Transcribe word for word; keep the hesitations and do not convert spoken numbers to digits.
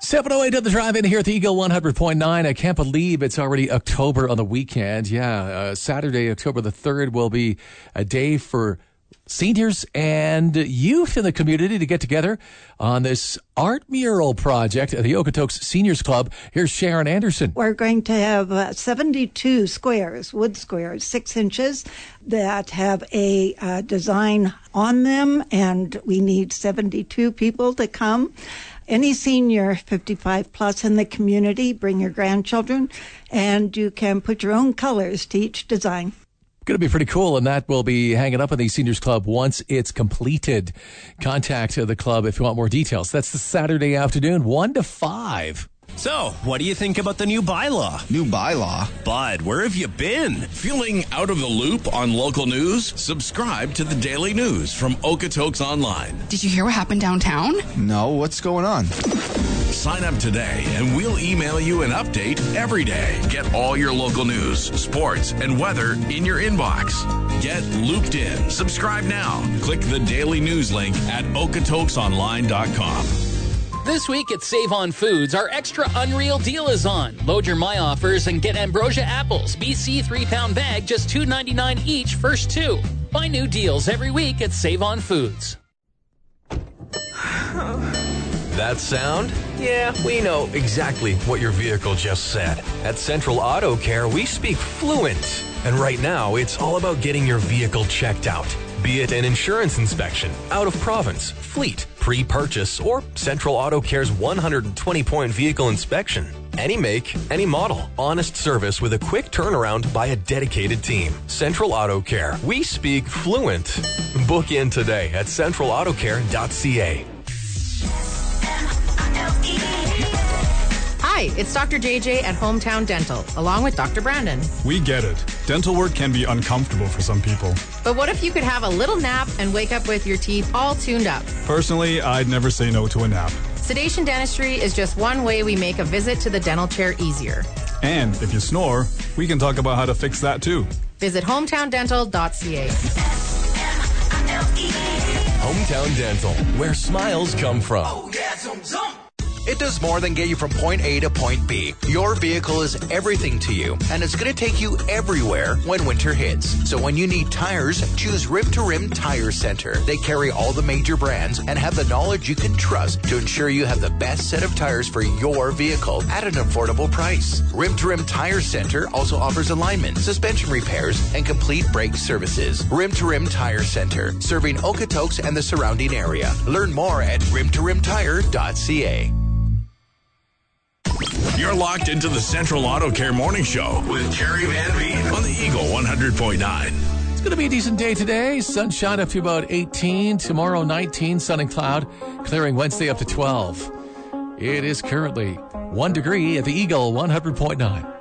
seven oh eight on the drive-in here at the Eagle one hundred point nine. I can't believe it's already October on the weekend. Yeah, uh, Saturday, October the third will be a day for seniors and youth in the community to get together on this art mural project at the Okotoks Seniors Club. Here's Sharon Anderson. We're going to have uh, seventy-two squares, wood squares, six inches, that have a uh, design on them, and we need seventy-two people to come. Any senior fifty-five plus in the community, bring your grandchildren, and you can put your own colors to each design. Going to be pretty cool, and that will be hanging up in the Seniors Club once it's completed. Contact the club if you want more details. That's the Saturday afternoon, one to five. So, what do you think about the new bylaw? New bylaw? Bud, where have you been? Feeling out of the loop on local news? Subscribe to the Daily News from Okotoks Online. Did you hear what happened downtown? No, what's going on? Sign up today and we'll email you an update every day. Get all your local news, sports, and weather in your inbox. Get looped in. Subscribe now. Click the Daily News link at okotokes online dot com. This week at Save On Foods, our extra unreal deal is on. Load your My Offers and get Ambrosia apples, B C three-pound bag, just two ninety-nine each, first two. Find new deals every week at Save On Foods. That sound? Yeah, we know exactly what your vehicle just said. At Central Auto Care, we speak fluent. And right now, it's all about getting your vehicle checked out. Be it an insurance inspection, out of province, fleet, pre-purchase, or Central Auto Care's one hundred twenty point vehicle inspection. Any make, any model. Honest service with a quick turnaround by a dedicated team. Central Auto Care. We speak fluent. Book in today at central auto care dot c a. Hi, it's Doctor J J at Hometown Dental, along with Doctor Brandon. We get it. Dental work can be uncomfortable for some people. But what if you could have a little nap and wake up with your teeth all tuned up? Personally, I'd never say no to a nap. Sedation dentistry is just one way we make a visit to the dental chair easier. And if you snore, we can talk about how to fix that too. Visit hometown dental dot c a. Hometown Dental, where smiles come from. Oh, yeah, zum, zum. It does more than get you from point A to point B. Your vehicle is everything to you, and it's going to take you everywhere when winter hits. So when you need tires, choose Rim to Rim Tire Center. They carry all the major brands and have the knowledge you can trust to ensure you have the best set of tires for your vehicle at an affordable price. Rim to Rim Tire Center also offers alignment, suspension repairs, and complete brake services. Rim to Rim Tire Center, serving Okotoks and the surrounding area. Learn more at rim to rim tire dot c a. You're locked into the Central Auto Care Morning Show with Jerry Van Veen on the Eagle one hundred point nine. It's going to be a decent day today. Sunshine up to about eighteen. Tomorrow, nineteen. Sun and cloud. Clearing Wednesday up to twelve. It is currently one degree at the Eagle one hundred point nine.